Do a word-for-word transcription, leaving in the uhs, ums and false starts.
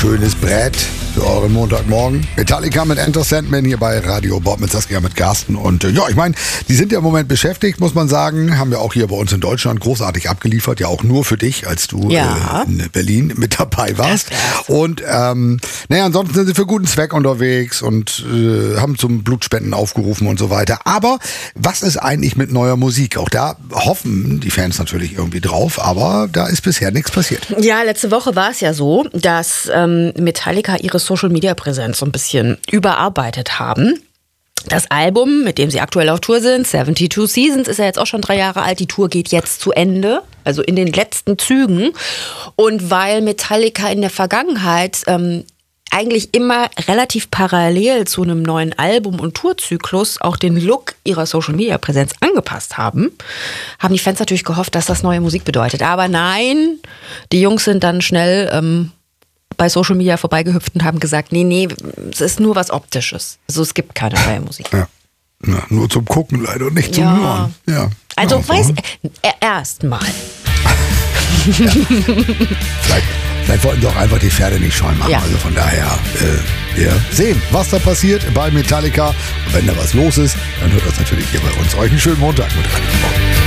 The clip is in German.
schönes Brett für euren Montagmorgen. Metallica mit Enter Sandman hier bei Radio Bob mit Saskia, mit Carsten. Und äh, ja, ich meine, die sind ja im Moment beschäftigt, muss man sagen. Haben ja auch hier bei uns in Deutschland großartig abgeliefert. Ja, auch nur für dich, als du ja. äh, in Berlin mit dabei warst. Und ähm, naja, ansonsten sind sie für guten Zweck unterwegs und äh, haben zum Blutspenden aufgerufen und so weiter. Aber was ist eigentlich mit neuer Musik? Auch da hoffen die Fans natürlich irgendwie drauf, aber da ist bisher nichts passiert. Ja, letzte Woche war es ja so, dass ähm, Metallica ihre Social-Media-Präsenz so ein bisschen überarbeitet haben. Das Album, mit dem sie aktuell auf Tour sind, zweiundsiebzig Seasons, ist ja jetzt auch schon drei Jahre alt. Die Tour geht jetzt zu Ende, also in den letzten Zügen. Und weil Metallica in der Vergangenheit ähm, eigentlich immer relativ parallel zu einem neuen Album und Tourzyklus auch den Look ihrer Social-Media-Präsenz angepasst haben, haben die Fans natürlich gehofft, dass das neue Musik bedeutet. Aber nein, die Jungs sind dann schnell ähm, bei Social Media vorbeigehüpft und haben gesagt, nee, nee, es ist nur was Optisches. Also es gibt keine neue Musik. Ja. Ja, nur zum Gucken leider, nicht zum Ja. Hören. Ja. Also ja, weiß so. äh, erst mal. Ja. vielleicht, vielleicht wollten sie auch einfach die Pferde nicht scheu machen. Ja. Also von daher, äh, wir sehen, was da passiert bei Metallica. Und wenn da was los ist, dann hört das natürlich hier bei uns. Euch einen schönen Montag mit Radio Bob.